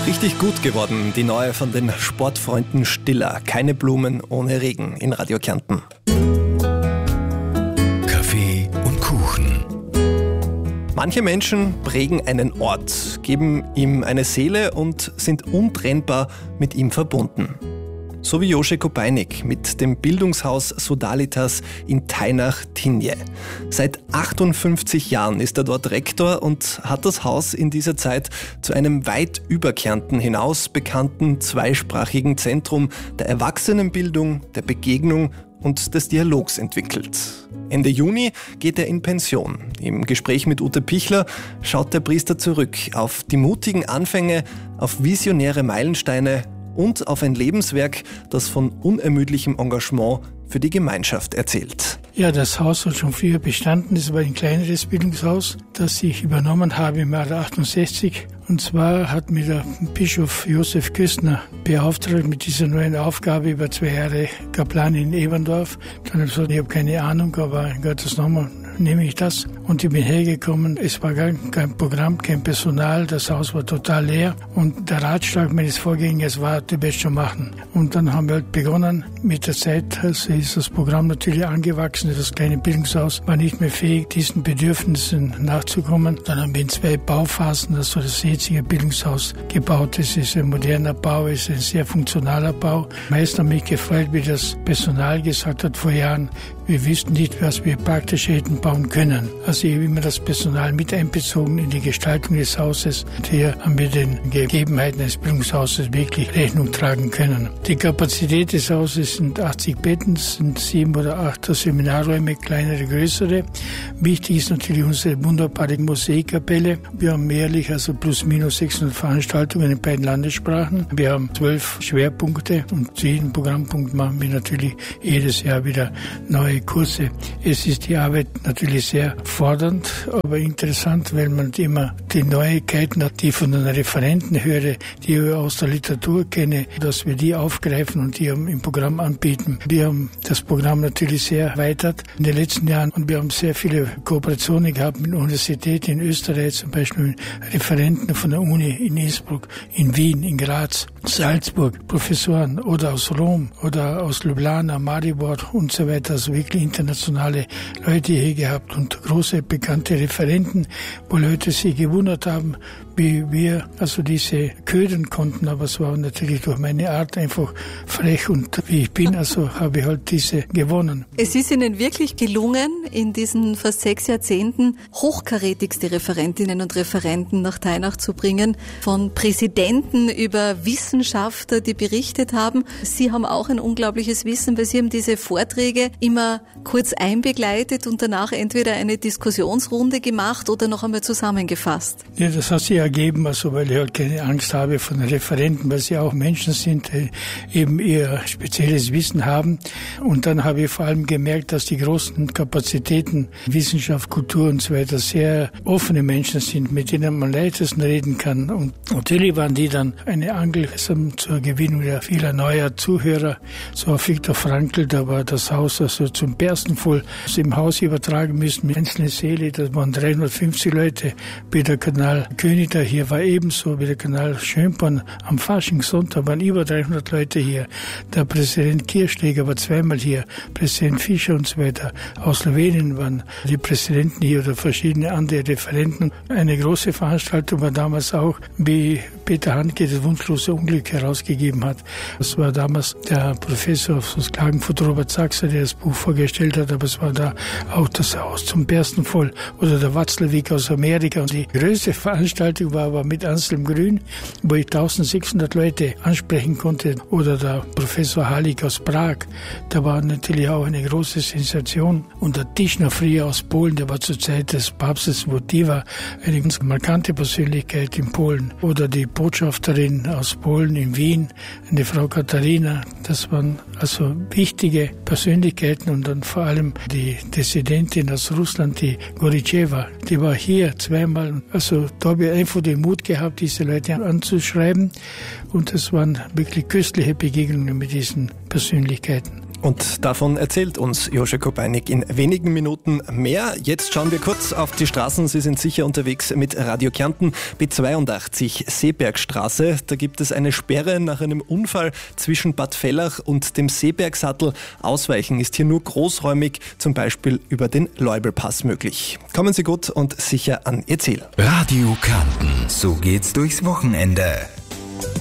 Richtig gut geworden, die neue von den Sportfreunden Stiller. Keine Blumen ohne Regen in Radio Kärnten. Kaffee und Kuchen. Manche Menschen prägen einen Ort, geben ihm eine Seele und sind untrennbar mit ihm verbunden. So wie Jože Kopejnik mit dem Bildungshaus Sodalitas in Teinach-Tinje. Seit 58 Jahren ist er dort Rektor und hat das Haus in dieser Zeit zu einem weit über Kärnten hinaus bekannten zweisprachigen Zentrum der Erwachsenenbildung, der Begegnung und des Dialogs entwickelt. Ende Juni geht er in Pension. Im Gespräch mit Ute Pichler schaut der Priester zurück auf die mutigen Anfänge, auf visionäre Meilensteine und auf ein Lebenswerk, das von unermüdlichem Engagement für die Gemeinschaft erzählt. Ja, das Haus hat schon früher bestanden. Es war ein kleineres Bildungshaus, das ich übernommen habe im Jahre 68. Und zwar hat mir der Bischof Josef Küstner beauftragt mit dieser neuen Aufgabe über 2 Jahre Kaplan in Eberndorf. Dann habe ich gesagt, ich habe keine Ahnung, aber in Gottes Namen nehme ich das. Und ich bin hergekommen. Es war gar kein Programm, kein Personal. Das Haus war total leer. Und der Ratschlag meines Vorgängers war, du wirst schon machen. Und dann haben wir halt begonnen. Mit der Zeit also ist das Programm natürlich angewachsen. Das kleine Bildungshaus war nicht mehr fähig, diesen Bedürfnissen nachzukommen. Dann haben wir in 2 Bauphasen, das war das jetzige Bildungshaus, gebaut. Es ist ein moderner Bau, es ist ein sehr funktionaler Bau. Meist hat mich gefreut, wie das Personal gesagt hat vor Jahren, wir wüssten nicht, was wir praktisch hätten bauen können. Also ich habe immer das Personal mit einbezogen in die Gestaltung des Hauses. Und hier haben wir den Gegebenheiten des Bildungshauses wirklich Rechnung tragen können. Die Kapazität des Hauses sind 80 Betten, sind 7 oder 8 Seminarräume, kleinere, größere. Wichtig ist natürlich unsere wunderbare Mosaik-Kapelle. Wir haben jährlich also plus minus 600 Veranstaltungen in beiden Landessprachen. Wir haben 12 Schwerpunkte und zu jedem Programmpunkt machen wir natürlich jedes Jahr wieder neue Kurse. Es ist die Arbeit natürlich sehr fordernd, aber interessant, weil man immer die Neuigkeiten hat, die von den Referenten höre, die ich aus der Literatur kenne, dass wir die aufgreifen und die im Programm anbieten. Wir haben das Programm natürlich sehr erweitert in den letzten Jahren und wir haben sehr viele Kooperationen gehabt mit Universitäten in Österreich, zum Beispiel Referenten von der Uni in Innsbruck, in Wien, in Graz, Salzburg, Professoren oder aus Rom oder aus Ljubljana, Maribor und so weiter, also wirklich internationale Leute hier gehabt und große bekannte Referenten, wo Leute sich gewundert haben, wie wir also diese ködern konnten, aber es war natürlich durch meine Art einfach frech und wie ich bin, also habe ich halt diese gewonnen. Es ist Ihnen wirklich gelungen, in diesen fast 6 Jahrzehnten hochkarätigste Referentinnen und Referenten nach Teinach zu bringen, von Präsidenten über Wissenschaftler, die berichtet haben. Sie haben auch ein unglaubliches Wissen, weil Sie haben diese Vorträge immer kurz einbegleitet und danach entweder eine Diskussionsrunde gemacht oder noch einmal zusammengefasst. Ja, das hat sich ergeben, also weil ich halt keine Angst habe von den Referenten, weil sie auch Menschen sind, die eben ihr spezielles Wissen haben. Und dann habe ich vor allem gemerkt, dass die großen Kapazitäten, Wissenschaft, Kultur und so weiter, sehr offene Menschen sind, mit denen man leichtesten reden kann. Und natürlich waren die dann eine Angel zur Gewinnung vieler neuer Zuhörer. So auf Viktor Frankl, da war das Haus also zum Bersten voll. Also im Haus übertragen müssen mit einzelnen Säle, das waren 350 Leute. Bei der Kanal König hier war ebenso wie der Kanal Schönborn. Am Faschingssonntag waren über 300 Leute hier. Der Präsident Kirchschläger war 2-mal hier, Präsident Fischer und so weiter. Aus Slowenien waren die Präsidenten hier oder verschiedene andere Referenten. Eine große Veranstaltung war damals auch, wie Peter Handke das wunschlose Unglück herausgegeben hat. Das war damals der Professor aus Klagenfurt, Robert Sachser, der das Buch vorgestellt hat, aber es war da auch das Haus zum Bersten voll. Oder der Watzlawick aus Amerika. Und die größte Veranstaltung war aber mit Anselm Grün, wo ich 1600 Leute ansprechen konnte. Oder der Professor Halik aus Prag. Da war natürlich auch eine große Sensation. Und der Tischner Frier aus Polen, der war zur Zeit des Papstes Wojtyła eine ganz markante Persönlichkeit in Polen. Oder die Botschafterin aus Polen in Wien, eine Frau Katharina. Das waren also wichtige Persönlichkeiten und dann vor allem die Dissidentin aus Russland, die Goritscheva, die war hier 2-mal. Also da habe ich einfach den Mut gehabt, diese Leute anzuschreiben und das waren wirklich köstliche Begegnungen mit diesen Persönlichkeiten. Und davon erzählt uns Josche Kopeinik in wenigen Minuten mehr. Jetzt schauen wir kurz auf die Straßen. Sie sind sicher unterwegs mit Radio Kärnten. B82 Seebergstraße. Da gibt es eine Sperre nach einem Unfall zwischen Bad Vellach und dem Seebergsattel. Ausweichen ist hier nur großräumig, zum Beispiel über den Leubelpass möglich. Kommen Sie gut und sicher an Ihr Ziel. Radio Kärnten, so geht's durchs Wochenende.